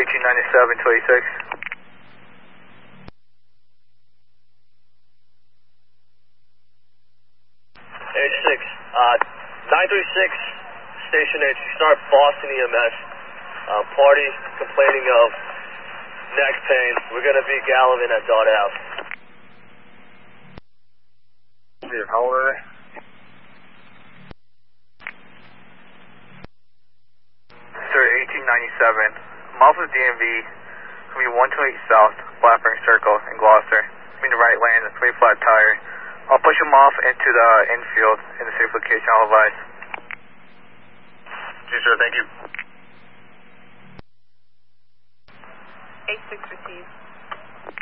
1897 26. H6, 936, Station H, start Boston EMS. Party complaining of neck pain. We're going to be Gallivan at Dart House. How old are they? Sir, 1897. I'm off of DMV. It's going to be 128 South, Blackburn Circle in Gloucester. I mean the right lane, it's pretty flat tire. I'll push him off into the infield in the safe location. I'll advise. Okay, sir, thank you. H6 received.